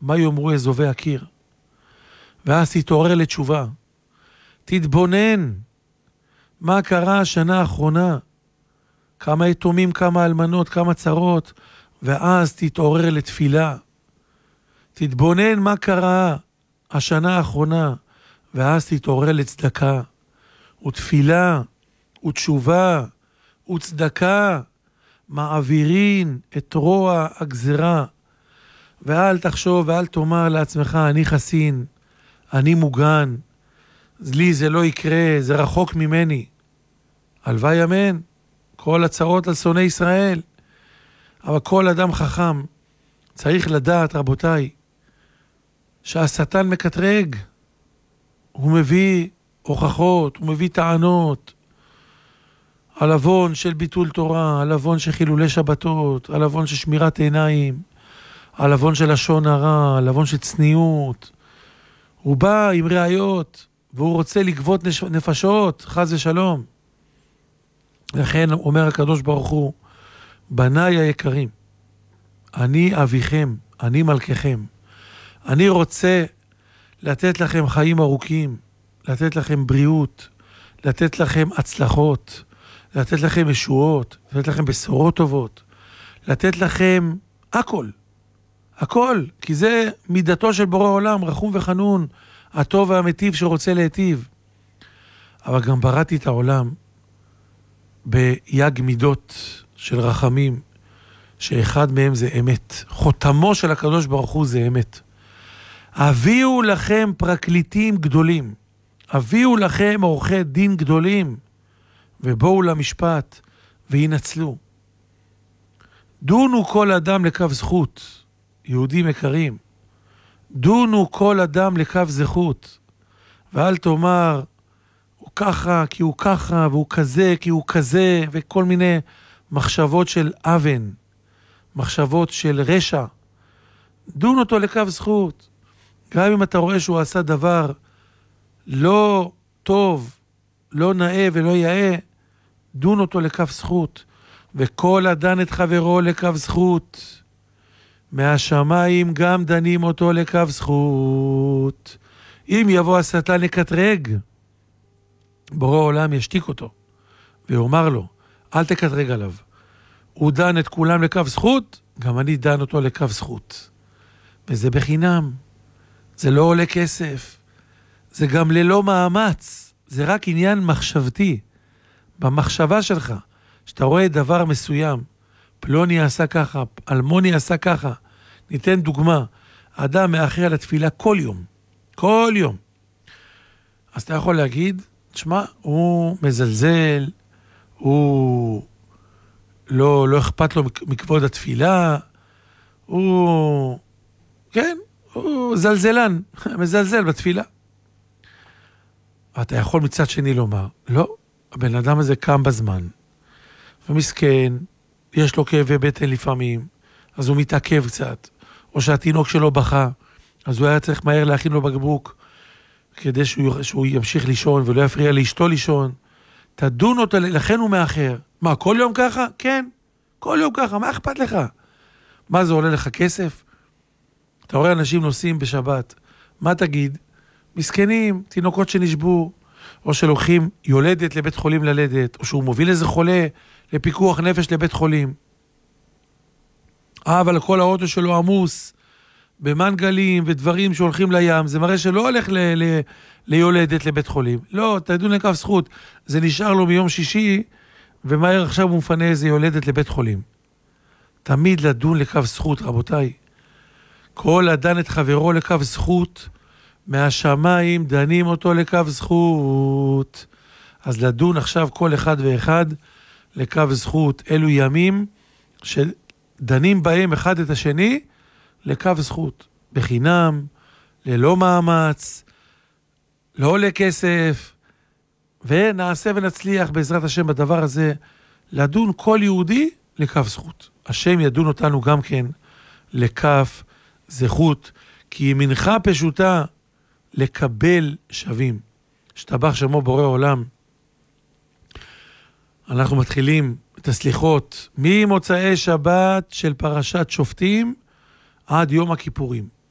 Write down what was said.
מה יאמרו אזובי הקיר? ואז תתעורר לתשובה. תתבונן. מה קרה השנה האחרונה? כמה יתומים, כמה אלמנות, כמה צרות, ואז תתעורר לתפילה. תתבונן מה קרה השנה האחרונה, ואז תתעורר לצדקה, ותפילה, ותשובה, וצדקה, מעבירין את רוע הגזרה. ואל תחשוב ואל תאמר לעצמך, אני חסין, אני מוגן, לי זה לא יקרה, זה רחוק ממני. הלוואי אמן, כל הצרות על שונאי ישראל. אבל כל אדם חכם צריך לדעת, רבותיי, שהשטן מקטרג. הוא מביא הוכחות, הוא מביא טענות, על אבון של ביטול תורה, על אבון של חילולי שבתות, על אבון של שמירת עיניים, על אבון של לשון הרע, על אבון של צניעות. הוא בא עם ראיות, והוא רוצה לגבות נפשות, חס ושלום. לכן אומר הקדוש ברוך הוא, בניי היקרים, אני אביכם, אני מלככם. אני רוצה לתת לכם חיים ארוכים, לתת לכם בריאות, לתת לכם הצלחות, לתת לכם ישועות, לתת לכם בשורות טובות, לתת לכם הכל, הכל, כי זה מידתו של בורא עולם, רחום וחנון, הטוב והמטיב שרוצה להיטיב. אבל גם בראתי את העולם ביג מידות של רחמים, שאחד מהם זה אמת. חותמו של הקדוש ברוך הוא זה אמת. הביאו לכם פרקליטים גדולים, הביאו לכם עורכי דין גדולים, ובואו למשפט וינצלו. דונו כל אדם לקו זכות, יהודים יקרים. דונו כל אדם לקו זכות, ואל תאמר, הוא ככה כי הוא ככה, והוא כזה כי הוא כזה, וכל מיני מחשבות של אבן, מחשבות של רשע. דון אותו לקו זכות. גם אם אתה רואה שהוא עשה דבר לא טוב, לא נאה ולא יאה, דון אותו לקו זכות. וכל אדן את חברו לקו זכות. מהשמיים גם דנים אותו לקו זכות. אם יבוא השטן לקטרג, בורא עולם ישתיק אותו, ויאמר לו, אל תקטרג עליו. הוא דן את כולם לקו זכות, גם אני דן אותו לקו זכות. וזה בחינם. זה לא עולה כסף. זה גם ללא מאמץ. זה רק עניין מחשבתי. במחשבה שלך, שאתה רואה דבר מסוים, פלוני עשה ככה, אלמוני עשה ככה. ניתן דוגמה. אדם מאחר לתפילה כל יום. כל יום. אז אתה יכול להגיד, תשמע, הוא מזלזל, הוא לא אכפת לו מכבוד התפילה, הוא, כן, הוא זלזלן, מזלזל בתפילה. אתה יכול מצד שני לומר, לא, הבן אדם הזה קם בזמן, ומסכן, יש לו כאבי בטן לפעמים, אז הוא מתעכב קצת, או שהתינוק שלו בכה, אז הוא היה צריך מהר להכין לו בקבוק, כדי שהוא ימשיך לישון ולא יפריע לאשתו לישון. תדון אותו, לכן הוא מאחר. מה, כל יום ככה? כן, כל יום ככה, מה אכפת לך? מה זה עולה לך כסף? אתה רואה אנשים נוסעים בשבת, מה תגיד? מסכנים, תינוקות שנשבו, או שלוקחים יולדת לבית חולים ללדת, או שהוא מוביל איזה חולה לפיקוח נפש לבית חולים. אבל כל האוטו שלו עמוס, במנגלים ודברים שהולכים לים, זה מראה שלא הולך ליולדת לבית חולים. לא, תדון לקו זכות. זה נשאר לו מיום שישי, ומהר עכשיו הוא מפנה איזה יולדת לבית חולים. תמיד לדון לקו זכות, רבותיי. כל אדן את חברו לקו זכות, מהשמיים דנים אותו לקו זכות. אז לדון עכשיו כל אחד ואחד לקו זכות. אלו ימים שדנים בהם אחד את השני, לקו זכות, בחינם, ללא מאמץ, לא עולה כסף, ונעשה ונצליח בעזרת השם בדבר הזה, לדון כל יהודי לקו זכות. השם ידון אותנו גם כן לכף זכות, כי ימינך פשוטה לקבל שווים. שתבח שמו בורא עולם. אנחנו מתחילים את הסליחות ממוצאי שבת של פרשת שופטים, עד יום הכיפורים.